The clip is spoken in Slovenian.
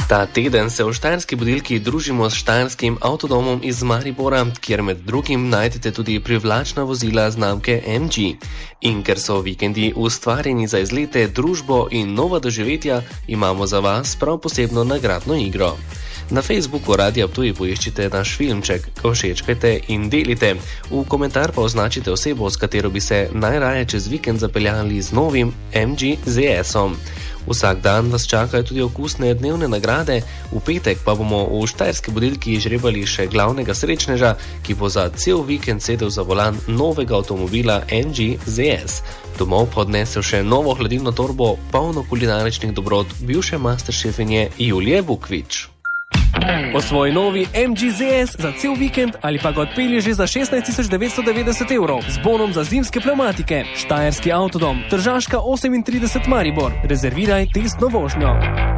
Ta teden se v Štajerski budilki družimo s Štajerskim avtodomom iz Maribora, kjer med drugim najdete tudi privlačna vozila znamke MG. In ker so vikendi ustvarjeni za izlete, družbo in nova doživetja, imamo za vas prav posebno nagradno igro. Na Facebooku Radia Ptuj poiščite naš filmček, všečkajte in delite. V komentar pa označite osebo, s katero bi se najraje čez vikend zapeljali z novim MG ZS-om. Vsak dan vas čakajo tudi okusne dnevne nagrade, v petek pa bomo v Štajerski budilki žrebali še glavnega srečneža, ki bo za cel vikend sedel za volan novega avtomobila MG ZS. Domov pa odnesel še novo hladilno torbo, polno kulinaričnih dobrot bivše masteršefinje Julije Bukvič. Osvoji novi MG ZS za cel vikend ali pa ga odpelje že za 16.990 € z bonom za zimske pnevmatike. Štajerski avtodom, Tržaška 38 Maribor. Rezerviraj testno vožnjo.